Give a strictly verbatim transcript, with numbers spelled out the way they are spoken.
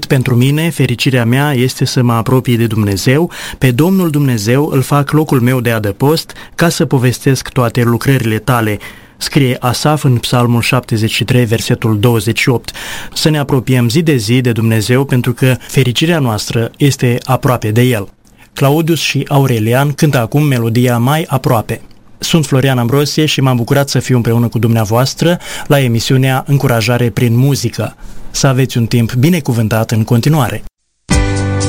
Cât pentru mine, fericirea mea este să mă apropii de Dumnezeu, pe Domnul Dumnezeu îl fac locul meu de adăpost ca să povestesc toate lucrările tale, scrie Asaf în Psalmul șaptezeci și trei, versetul douăzeci și opt. Să ne apropiem zi de zi de Dumnezeu pentru că fericirea noastră este aproape de El. Claudius și Aurelian cântă acum melodia Mai aproape. Sunt Florian Ambrosie și m-am bucurat să fiu împreună cu dumneavoastră la emisiunea Încurajare prin muzică. Să aveți un timp binecuvântat în continuare!